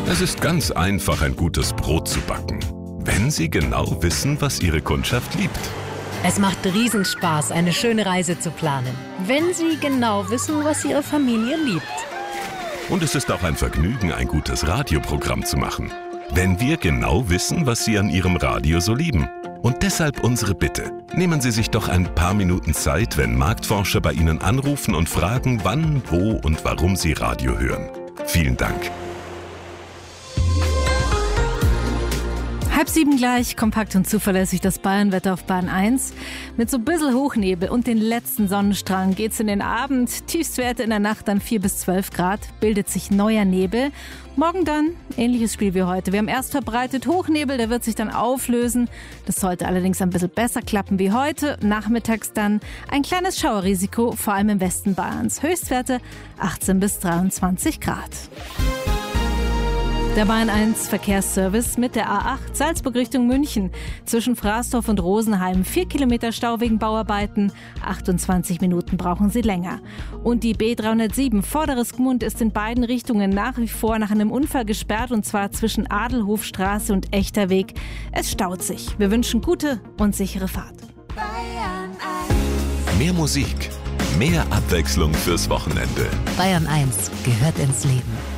Es ist ganz einfach, ein gutes Brot zu backen, wenn Sie genau wissen, was Ihre Kundschaft liebt. Es macht Riesenspaß, eine schöne Reise zu planen, wenn Sie genau wissen, was Ihre Familie liebt. Und es ist auch ein Vergnügen, ein gutes Radioprogramm zu machen, wenn wir genau wissen, was Sie an Ihrem Radio so lieben. Und deshalb unsere Bitte. Nehmen Sie sich doch ein paar Minuten Zeit, wenn Marktforscher bei Ihnen anrufen und fragen, wann, wo und warum Sie Radio hören. Vielen Dank. 6:30 gleich, kompakt und zuverlässig das Bayernwetter auf Bayern 1. Mit so ein bisschen Hochnebel und den letzten Sonnenstrahlen geht's in den Abend. Tiefstwerte in der Nacht dann 4 bis 12 Grad, bildet sich neuer Nebel. Morgen dann ähnliches Spiel wie heute. Wir haben erst verbreitet Hochnebel, der wird sich dann auflösen. Das sollte allerdings ein bisschen besser klappen wie heute. Nachmittags dann ein kleines Schauerrisiko, vor allem im Westen Bayerns. Höchstwerte 18 bis 23 Grad. Der Bayern 1 Verkehrsservice mit der A8 Salzburg Richtung München. Zwischen Frasdorf und Rosenheim 4 Kilometer Stau wegen Bauarbeiten. 28 Minuten brauchen Sie länger. Und die B307 Vorderes Gmund ist in beiden Richtungen nach wie vor nach einem Unfall gesperrt, und zwar zwischen Adelhofstraße und Echterweg. Es staut sich. Wir wünschen gute und sichere Fahrt. Bayern 1. Mehr Musik, mehr Abwechslung fürs Wochenende. Bayern 1 gehört ins Leben.